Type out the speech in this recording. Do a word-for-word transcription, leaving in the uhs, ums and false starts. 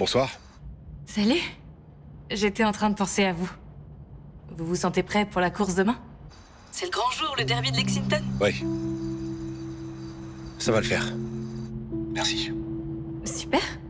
Bonsoir. Salut. J'étais en train de penser à vous. Vous vous sentez prêt pour la course demain? C'est le grand jour, le derby de Lexington? Oui. Ça va le faire. Merci. Super.